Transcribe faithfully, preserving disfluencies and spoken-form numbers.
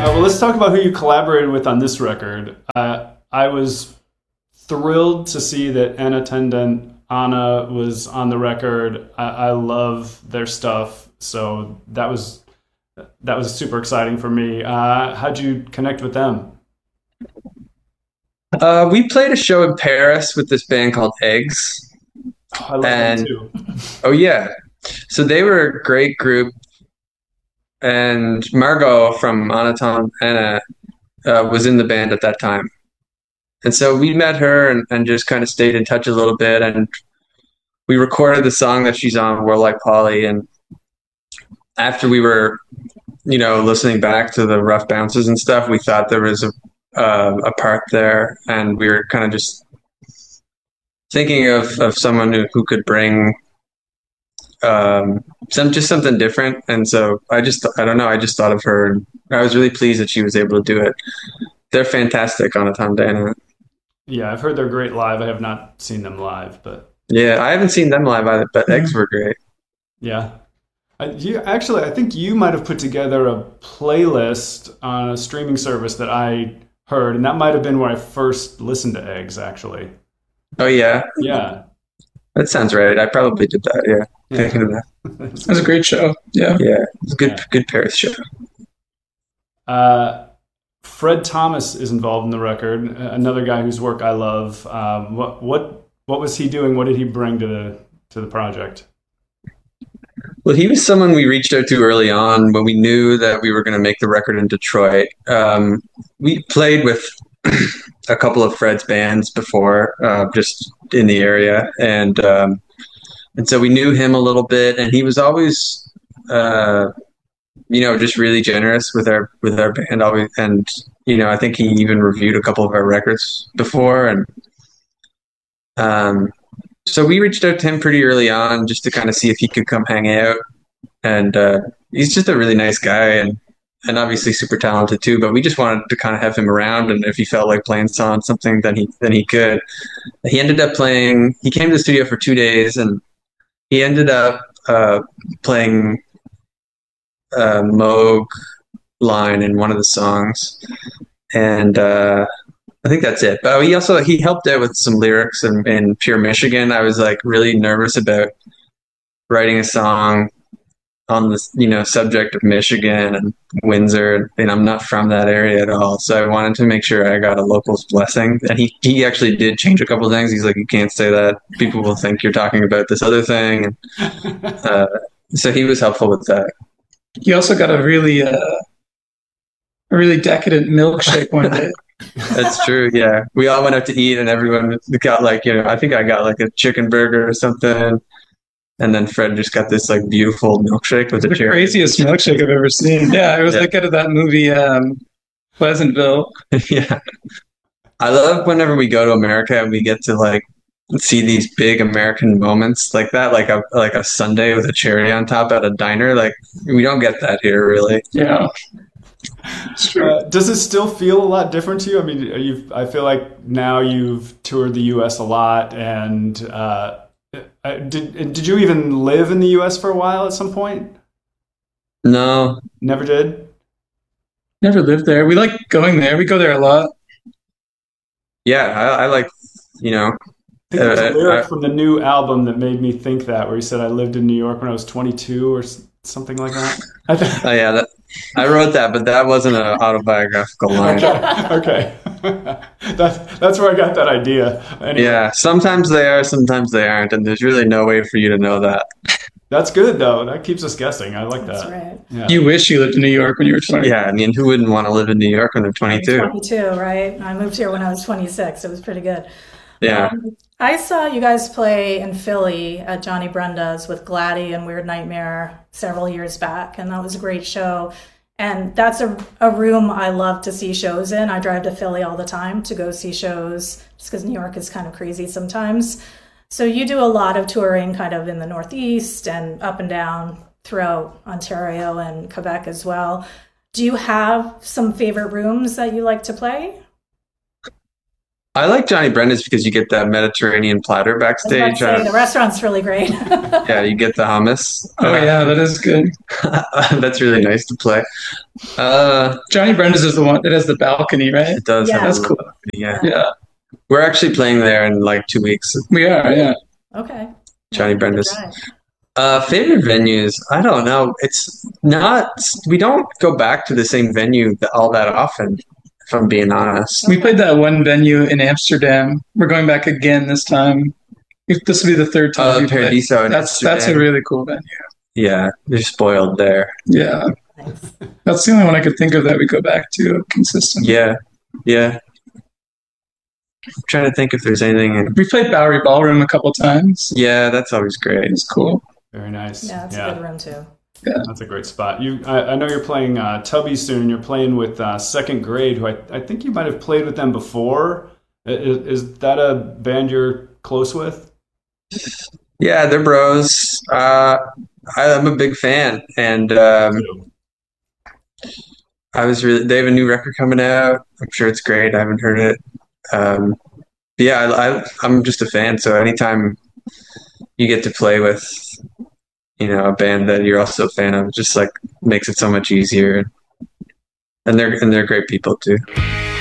Uh, well, let's talk about who you collaborated with on this record. Uh, I was thrilled to see that Anna Tendent Anna was on the record. I, I love their stuff, so that was that was super exciting for me. Uh, how'd you connect with them? Uh, we played a show in Paris with this band called Eggs, Oh, I love them and too. oh yeah, so they were a great group. And Margot from Anaton Anna uh, was in the band at that time, and so we met her and, and just kind of stayed in touch a little bit. And we recorded the song that she's on, "World Like Polly." And after we were, you know, listening back to the rough bounces and stuff, we thought there was a uh, a part there, and we were kind of just thinking of, of someone who, who could bring um, some just something different. And so I just I don't know, I just thought of her, and I was really pleased that she was able to do it. They're fantastic on a Tom Dana. Yeah, I've heard they're great live. I have not seen them live, but Yeah, I haven't seen them live either, but Eggs were great. yeah. I, you, actually, I think you might have put together a playlist on a streaming service that I heard, and that might have been where I first listened to Eggs, actually. Oh yeah, Yeah. that sounds right. I probably did that. Yeah, Yeah. thinking of that. It was a great show. Yeah. Yeah, it's a good, Yeah. good Paris show. Uh, Fred Thomas is involved in the record, another guy whose work I love. Um, what what what was he doing? What did he bring to the to the project? Well, he was someone we reached out to early on when we knew that we were going to make the record in Detroit. Um, we played with a couple of Fred's bands before, uh, just in the area, and um, and so we knew him a little bit, and he was always, uh, you know, just really generous with our with our band. Always, and you know, I think he even reviewed a couple of our records before, and um, so we reached out to him pretty early on just to kind of see if he could come hang out. And uh, he's just a really nice guy, and and obviously super talented too. But we just wanted to kind of have him around, and if he felt like playing on something, then he then he could. He ended up playing. He came to the studio for two days, and he ended up uh, playing uh, Moog line in one of the songs, and uh, I think that's it. But he also he helped out with some lyrics in, in Pure Michigan. I was like really nervous about writing a song on the you know subject of Michigan and Windsor, and I'm not from that area at all, so I wanted to make sure I got a local's blessing. And he he actually did change a couple of things. He's like, you can't say that; people will think you're talking about this other thing. And uh, so he was helpful with that. You also got a really, uh, a really decadent milkshake one day. That's true. Yeah, we all went out to eat, and everyone got like you know I think I got like a chicken burger or something. And then Fred just got this like beautiful milkshake with a The cherry. craziest milkshake I've ever seen. Yeah, it was Yeah. like out of that movie, um, Pleasantville. Yeah. I love whenever we go to America and we get to like see these big American moments like that, like a like a sundae with a cherry on top at a diner. Like we don't get that here really. Yeah, it's true. Uh, does it still feel a lot different to you? I mean, you've, I feel like now you've toured the U S a lot, and uh, uh, did did you even live in the U S for a while at some point? No. Never did? Never lived there. We like going there. We go there a lot. Yeah, I, I like you know I think there's a uh, lyric I, from the new album that made me think that, where he said, "I lived in New York when I was twenty-two," or s- something like that. I think. oh yeah, that, I wrote that, but that wasn't an autobiographical line. Okay, okay. that's that's where I got that idea. Anyway, Yeah, sometimes they are, sometimes they aren't, and there's really no way for you to know that. that's good though. That keeps us guessing. I like That's that. right. Yeah. You wish you lived in New York when you were twenty. Yeah, I mean, who wouldn't want to live in New York when they're twenty-two? twenty-two, right? I moved here when I was twenty-six. It was pretty good. Yeah. Um, I saw you guys play in Philly at Johnny Brenda's with Gladdy and Weird Nightmare several years back, and that was a great show. And that's a, a room I love to see shows in. I drive to Philly all the time to go see shows just because New York is kind of crazy sometimes. So you do a lot of touring kind of in the Northeast and up and down throughout Ontario and Quebec as well. Do you have some favorite rooms that you like to play? I like Johnny Brenda's because you get that Mediterranean platter I was about backstage. to say, Uh, the restaurant's really great. yeah, you get the hummus. Oh yeah, that is good. That's really nice to play. Uh, Johnny Brenda's is the one that has the balcony, right? it does Yeah. have a That's little- cool. Yeah. Yeah, We're actually playing there in like two weeks. we are. Yeah. Okay. Johnny Good Brenda's. drive. Uh, favorite venues? I don't know. It's not. We don't go back to the same venue th- all that often. If I'm being honest. We played that one venue in Amsterdam. We're going back again this time. If this will be the third time. Uh, we play. Paradiso. in That's that's a Amsterdam. really cool venue. Yeah, they're spoiled there. Yeah, Nice. that's the only one I could think of that we go back to consistently. Yeah, yeah. I'm trying to think if there's anything. In, We played Bowery Ballroom a couple times. yeah, that's always great. It's cool. Very nice. Yeah, it's yeah. a good room too. That's a great spot. You, I, I know you're playing uh, Tubby soon. You're playing with uh, Second Grade, who I, I think you might have played with them before. Is, is that a band you're close with? Yeah, they're bros. Uh, I, I'm a big fan, and um, I was really. They have a new record coming out. I'm sure it's great. I haven't heard it. Um, but yeah, I, I, I'm just a fan. So anytime you get to play with, you know, a band that you're also a fan of, it just like makes it so much easier. And they're and they're great people too.